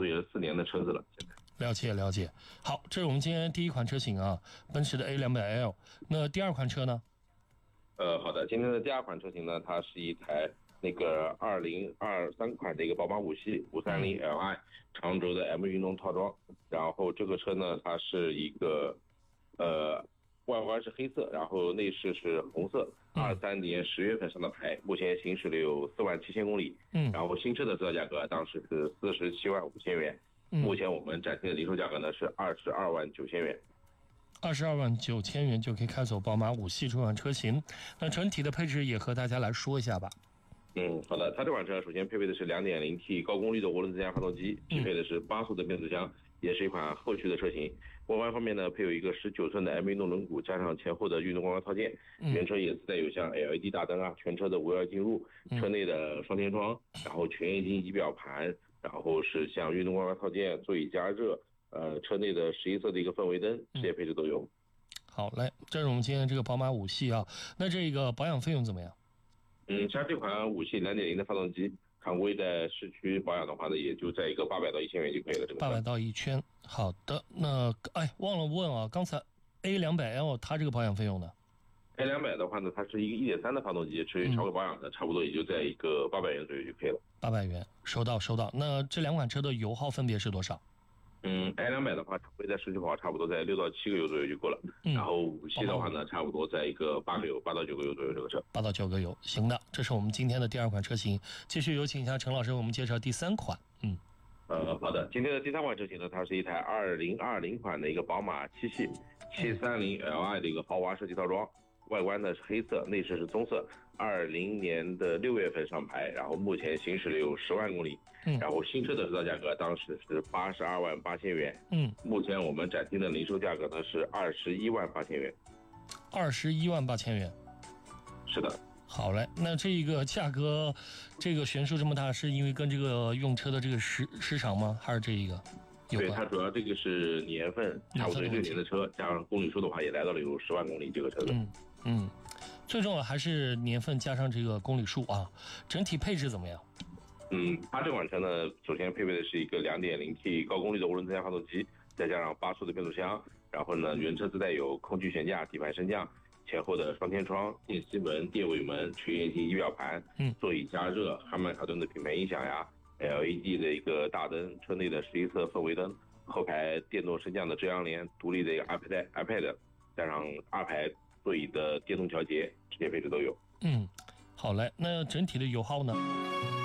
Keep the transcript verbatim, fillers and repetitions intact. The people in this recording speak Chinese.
多也是四年的车子了。现在了解了解。好，这是我们今天第一款车型啊，奔驰的 A 两百 L。那第二款车呢？ 呃，好的，今天的第二款车型呢，它是一台那个二零二三款的一个宝马五系五三零 L I 长轴的 M 运动套装。然后这个车呢，它是一个呃外观是黑色，然后内饰是红色，二三年十月份上的牌，目前行驶了有四万七千公里。嗯，然后新车的指导价格当时是四十七万五千元。目前我们展厅的零售价格呢是二十二万九千元。 二十二万九千元就可以开走宝马五系这款车型。那整体的配置也和大家来说一下吧。 嗯，好的，它这款车首先配备的是 两点零 T 高功率的涡轮增压发动机，匹配的是八速的变速箱，也是一款后驱的车型。外观方面呢，配有一个十九寸的 M 运动轮毂，加上前后的运动光环套件。原车也自带有像 L E D 大灯啊，全车的无钥进入，车内的双天窗，然后全液晶仪表盘，然后是像运动光环套件、座椅加热，呃，车内的十一色的一个氛围灯，这些配置都有。 好嘞，这是我们今天这个宝马五系啊。那这个保养费用怎么样？ 嗯，像这款五系 两点零 的发动机，常规在市区保养的话呢，也就在一个八百到一千元就可以了。这个八百到一千，好的。那哎，忘了问啊，刚才 A 两百 L 它这个保养费用呢 ？A 两百的话呢，它是一个一点三的发动机，至于常规保养的，差不多也就在一个八百元左右就可以了。 八百元，收到收到。那这两款车的油耗分别是多少？ 嗯 ，A 两百的话，常规在市区跑差不多在六到七个油左右就够了。嗯、然后五系的话呢，差不多在一个八个油，八到九个油左右这个车。 八到九个油，行的。这是我们今天的第二款车型，继续有请一下陈老师，我们介绍第三款。嗯， 呃，好的，今天的第三款车型呢，它是一台二零二零款的一个宝马七系七三零 L I 的一个豪华设计套装。外观呢是黑色，内饰是棕色，二零年的六月份上牌，然后目前行驶了有十万公里。嗯，然后新车的指导价格当时是八十二万八千元。嗯，目前我们展厅的零售价格呢是二十一万八千元。 二十一万八千元。 是的。 好嘞，那这个价格，这个悬殊这么大，是因为跟这个用车的这个时时长吗？还是这一个？ 对，它主要这个是年份，差不多六年的车，加上公里数的话，也来到了有十万公里这个车子。 嗯嗯，最重要还是年份加上这个公里数啊。整体配置怎么样？ 嗯，它这款车呢，首先配备的是一个 两点零 T 高功率的涡轮增压发动机，再加上八速的变速箱，然后呢，原车自带有空气悬架、底盘升降、前后的双天窗、电吸门、电尾门、全液晶仪表盘、嗯，座椅加热、汉曼卡顿的品牌音响呀。L E D 的一个大灯，车内的十一色氛围灯，后排电动升降的遮阳帘，独立的一个 iPad iPad， 加上二排座椅的电动调节，这些配置都有。 嗯，好嘞，那整体的油耗呢？